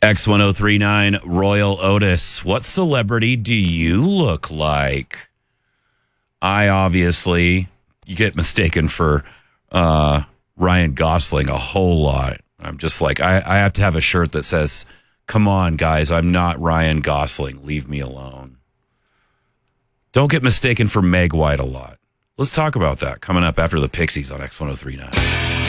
X1039, Royal Otis. What celebrity do you look like? You get mistaken for Ryan Gosling a whole lot. I'm just like, I have to have a shirt that says, come on, guys, I'm not Ryan Gosling. Leave me alone. Don't get mistaken for Meg White a lot. Let's talk about that coming up after the Pixies on X1039.